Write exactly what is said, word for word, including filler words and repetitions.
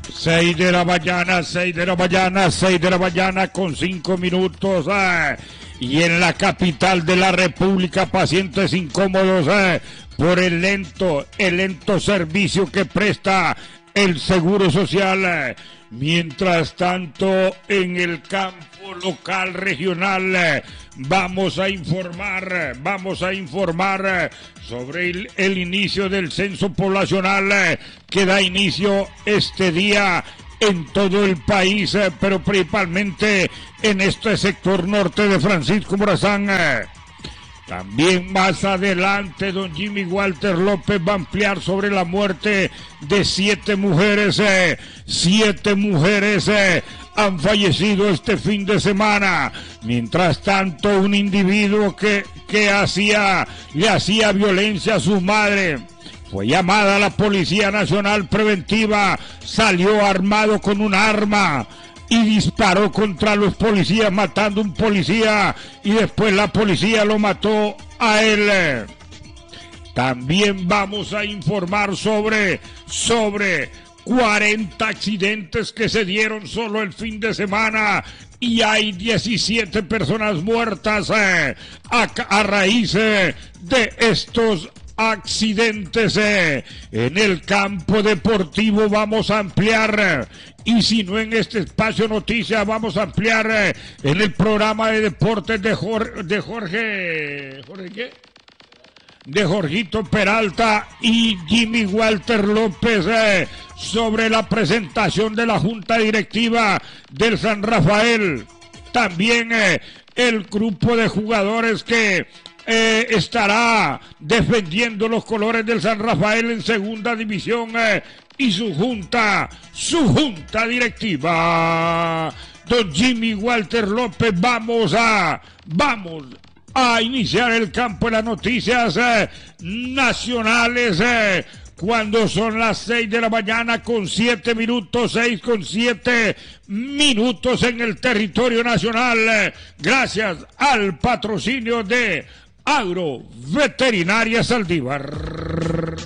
Seis de la mañana, seis de la mañana, seis de la mañana con cinco minutos. Eh. Y en la capital de la República, pacientes incómodos eh, por el lento, el lento servicio que presta el Seguro Social. Eh. Mientras tanto, en el campo local regional, eh, vamos a informar, vamos a informar eh, sobre el, el inicio del censo poblacional eh, que da inicio este día en todo el país, eh, pero principalmente en este sector norte de Francisco Morazán. Eh. También más adelante, don Jimmy Walter López va a ampliar sobre la muerte de siete mujeres. Eh, siete mujeres eh, han fallecido este fin de semana. Mientras tanto, un individuo que, que hacía, le hacía violencia a su madre fue llamada a la Policía Nacional Preventiva, salió armado con un arma y disparó contra los policías, matando a un policía, y después la policía lo mató a él. También vamos a informar sobre, sobre cuarenta accidentes que se dieron solo el fin de semana, y hay diecisiete personas muertas eh, a, a raíz eh, de estos accidentes. Eh. En el campo deportivo vamos a ampliar, y si no en este espacio noticias, vamos a ampliar eh, en el programa de deportes de Jorge, de Jorge, ¿Jorge qué? de Jorgito Peralta y Jimmy Walter López eh, sobre la presentación de la Junta Directiva del San Rafael. También eh, el grupo de jugadores que Eh, estará defendiendo los colores del San Rafael en segunda división eh, y su junta, su junta directiva. Don Jimmy Walter López, vamos a, vamos a iniciar el campo de las noticias eh, nacionales eh, cuando son las seis de la mañana con siete minutos, seis con siete minutos en el territorio nacional, eh, gracias al patrocinio de Agroveterinaria Saldívar.